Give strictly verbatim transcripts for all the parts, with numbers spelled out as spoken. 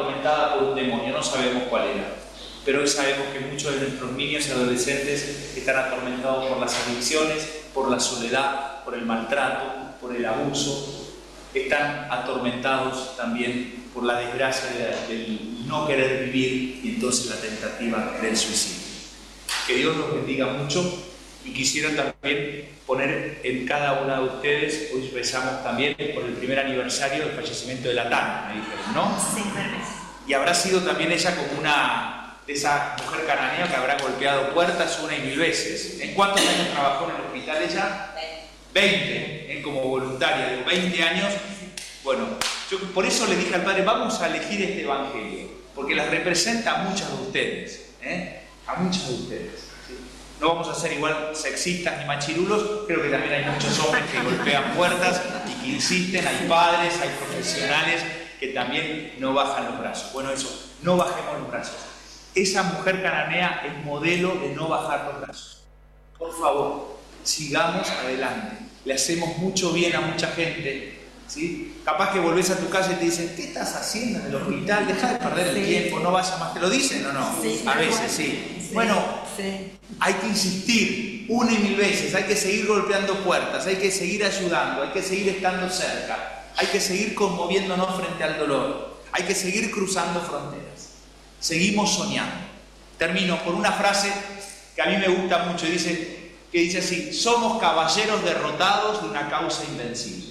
atormentada por un demonio, no sabemos cuál era. Pero hoy sabemos que muchos de nuestros niños y adolescentes están atormentados por las adicciones, por la soledad, por el maltrato, por el abuso. Están atormentados también por la desgracia del no querer vivir y entonces la tentativa del suicidio. Que Dios los bendiga mucho y quisiera también poner en cada una de ustedes, hoy rezamos también por el primer aniversario del fallecimiento de la Tana, me dijeron, ¿no? Sí, claro. Y habrá sido también ella como una de esa mujer cananea que habrá golpeado puertas una y mil veces. ¿En cuántos años trabajó en el hospital ella? veinte, ¿eh? Como voluntaria, de veinte años. Bueno, yo por eso le dije al padre, vamos a elegir este evangelio, porque las representa a muchas de ustedes, ¿eh? A muchas de ustedes. ¿Sí? No vamos a ser igual sexistas ni machirulos, creo que también hay muchos hombres que golpean puertas y que insisten, hay padres, hay profesionales que también no bajan los brazos. Bueno, eso, no bajemos los brazos. Esa mujer cananea es modelo de no bajar los brazos. Por favor, sigamos adelante. Le hacemos mucho bien a mucha gente, ¿sí? Capaz que volvés a tu casa y te dicen, ¿qué estás haciendo en el hospital? Deja de perder el sí. tiempo, no vayas más. ¿Te lo dicen o no? Sí, a veces sí. sí. Bueno, sí. hay que insistir una y mil veces, hay que seguir golpeando puertas, hay que seguir ayudando, hay que seguir estando cerca, hay que seguir conmoviéndonos frente al dolor, hay que seguir cruzando fronteras. Seguimos soñando. Termino con una frase que a mí me gusta mucho, dice, que dice así, somos caballeros derrotados de una causa invencible.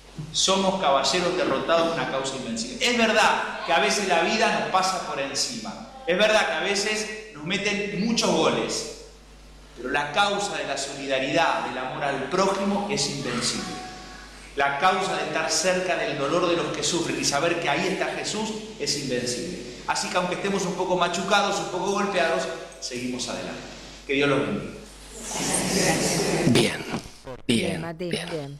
Somos caballeros derrotados de una causa invencible. Es verdad que a veces la vida nos pasa por encima. Es verdad que a veces nos meten muchos goles. Pero la causa de la solidaridad, del amor al prójimo es invencible. La causa de estar cerca del dolor de los que sufren y saber que ahí está Jesús es invencible. Así que aunque estemos un poco machucados, un poco golpeados, seguimos adelante. Que Dios los bendiga. Bien, bien, bien, Mati, bien. bien.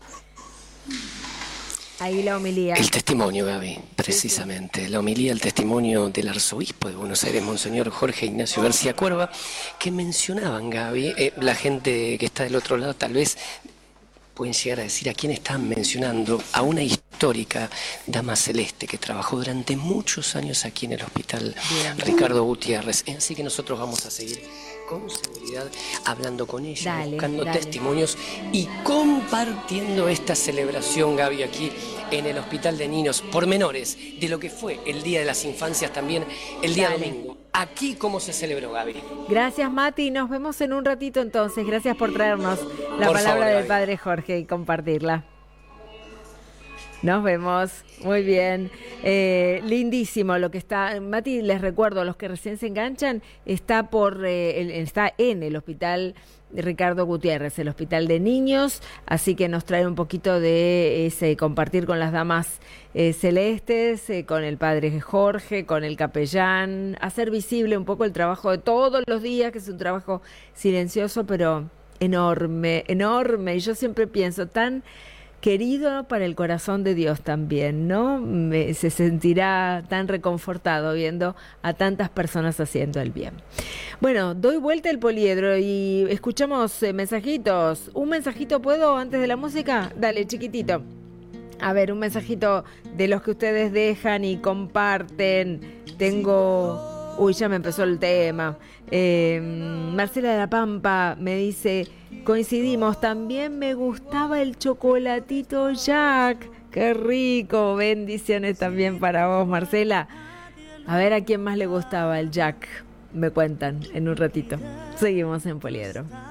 Ahí la homilía. El testimonio, Gaby, precisamente. Sí, sí. La homilía, el testimonio del arzobispo de Buenos Aires, Monseñor Jorge Ignacio García Cuerva, que mencionaban, Gaby, eh, la gente que está del otro lado tal vez pueden llegar a decir a quién están mencionando, a una histórica dama celeste que trabajó durante muchos años aquí en el hospital Bien. Ricardo Gutiérrez. Así que nosotros vamos a seguir con seguridad hablando con ella, dale, buscando dale. testimonios y compartiendo esta celebración, Gaby, aquí en el Hospital de Niños, pormenores de lo que fue el Día de las Infancias también, el día Dale. domingo. Aquí, ¿cómo se celebró, Gaby? Gracias, Mati. Nos vemos en un ratito entonces. Gracias por traernos la Por palabra favor, del Gaby. Padre Jorge y compartirla. Nos vemos, muy bien, eh, lindísimo lo que está, Mati, les recuerdo, a los que recién se enganchan, está por eh, el, está en el Hospital Ricardo Gutiérrez, el Hospital de Niños, así que nos trae un poquito de ese compartir con las damas eh, celestes, eh, con el Padre Jorge, con el capellán, hacer visible un poco el trabajo de todos los días, que es un trabajo silencioso, pero enorme, enorme, y yo siempre pienso, tan querido para el corazón de Dios también, ¿no? Me, se sentirá tan reconfortado viendo a tantas personas haciendo el bien. Bueno, doy vuelta el poliedro y escuchamos eh, mensajitos. ¿Un mensajito puedo antes de la música? Dale, chiquitito. A ver, un mensajito de los que ustedes dejan y comparten. Tengo... Uy, ya me empezó el tema. Eh, Marcela de la Pampa me dice... Coincidimos, también me gustaba el chocolatito Jack. ¡Qué rico! Bendiciones también para vos, Marcela. A ver a quién más le gustaba el Jack. Me cuentan en un ratito. Seguimos en Poliedro.